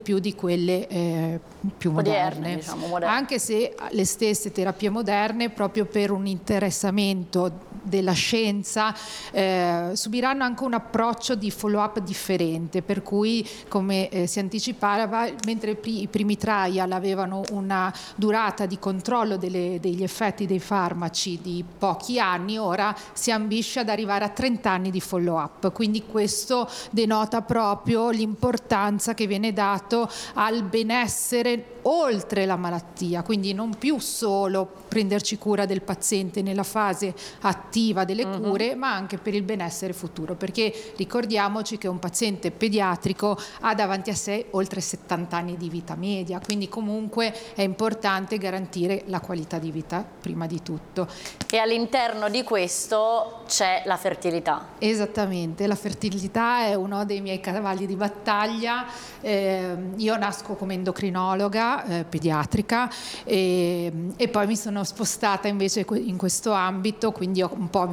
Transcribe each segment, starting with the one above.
più di quelle più moderne, diciamo, moderne. Anche se le stesse terapie moderne, proprio per un interessamento della scienza, subiranno anche un approccio di follow-up differente, per cui, come si anticipava, mentre i primi trial avevano una durata di controllo degli effetti dei farmaci di pochi anni, ora si ambisce ad arrivare a 30 anni di follow-up, quindi questo denota proprio l'importanza che viene dato al benessere oltre la malattia, quindi non più solo prenderci cura del paziente nella fase attiva delle cure, ma anche per il benessere futuro, perché ricordiamoci che un paziente pediatrico ha davanti a sé oltre 70 anni di vita media, quindi comunque è importante garantire la qualità di vita prima di tutto. E all'interno di questo c'è la fertilità. Esattamente, la fertilità è uno dei miei cavalli di battaglia. Io nasco come endocrinologa pediatrica e poi mi sono spostata invece in questo ambito, quindi ho un po'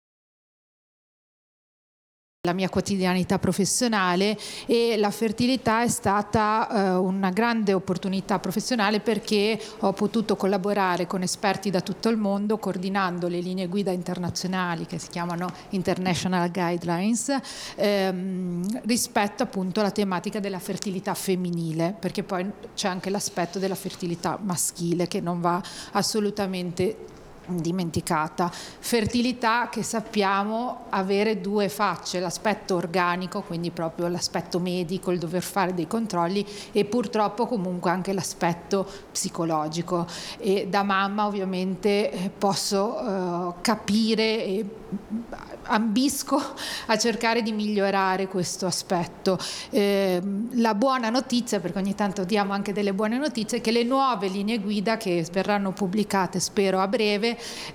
la mia quotidianità professionale, e la fertilità è stata una grande opportunità professionale perché ho potuto collaborare con esperti da tutto il mondo coordinando le linee guida internazionali che si chiamano International Guidelines rispetto appunto alla tematica della fertilità femminile, perché poi c'è anche l'aspetto della fertilità maschile che non va assolutamente dimenticata. Fertilità che sappiamo avere due facce: l'aspetto organico, quindi proprio l'aspetto medico, il dover fare dei controlli, e purtroppo comunque anche l'aspetto psicologico, e da mamma ovviamente posso capire e ambisco a cercare di migliorare questo aspetto. La buona notizia, perché ogni tanto diamo anche delle buone notizie, è che le nuove linee guida che verranno pubblicate, spero a breve,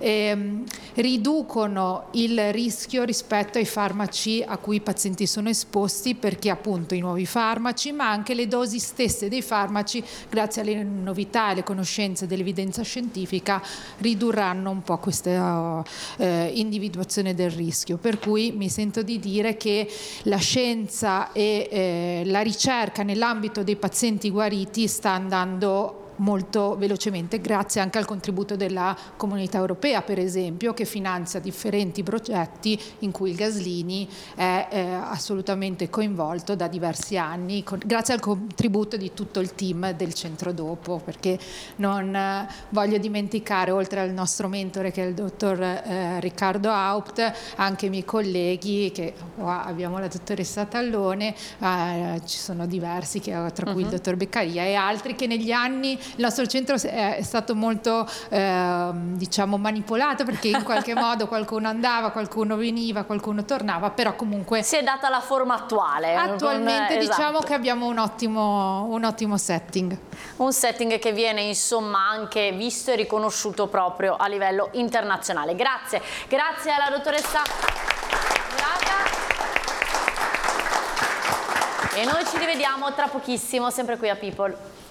riducono il rischio rispetto ai farmaci a cui i pazienti sono esposti, perché appunto i nuovi farmaci, ma anche le dosi stesse dei farmaci, grazie alle novità e alle conoscenze dell'evidenza scientifica, ridurranno un po' questa individuazione del rischio. Per cui mi sento di dire che la scienza e la ricerca nell'ambito dei pazienti guariti sta andando molto velocemente, grazie anche al contributo della Comunità Europea, per esempio, che finanzia differenti progetti in cui il Gaslini è assolutamente coinvolto da diversi anni, grazie al contributo di tutto il team del centro dopo, perché non voglio dimenticare, oltre al nostro mentore che è il dottor Riccardo Haupt, anche i miei colleghi, che abbiamo la dottoressa Tallone, ci sono diversi, tra cui il dottor Beccaria e altri, che negli anni il nostro centro è stato molto diciamo manipolato, perché in qualche modo qualcuno andava, qualcuno veniva, qualcuno tornava, però comunque si è data la forma attuale. Attualmente diciamo esatto, che abbiamo un ottimo setting. Un setting che viene insomma anche visto e riconosciuto proprio a livello internazionale. Grazie alla dottoressa Braga. E noi ci rivediamo tra pochissimo, sempre qui a People.